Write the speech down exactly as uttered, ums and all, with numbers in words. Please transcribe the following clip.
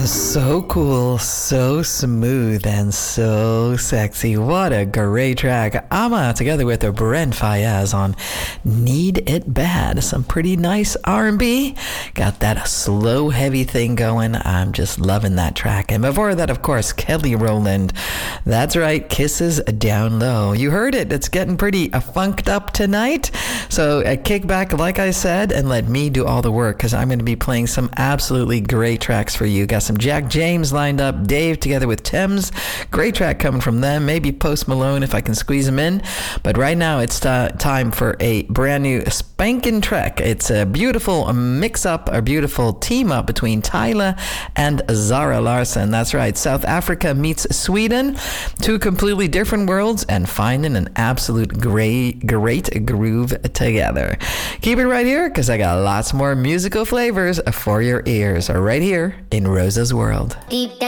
So cool, so smooth, and so sexy. What a great track. Amma together with Brent Faiyaz on Need It Bad. Some pretty nice R and B. Got that slow, heavy thing going. I'm just loving that track. And before that, of course, Kelly Rowland. That's right, Kisses Down Low. You heard it. It's getting pretty uh, funked up tonight. So uh, kick back, like I said, and let me do all the work because I'm going to be playing some absolutely great tracks for you. Got some Jack James lined up, Dave together with Thames. Great track coming from them. Maybe Post Malone if I can squeeze him in. But right now it's t- time for a brand new spanking track. It's a beautiful mix-up, a beautiful team-up between Tyla and Zara Larsson. That's right, South Africa meets Sweden. Two completely different worlds and finding an absolute great, great groove together. Keep it right here because I got lots more musical flavors for your ears right here in Rosa's World. Deep down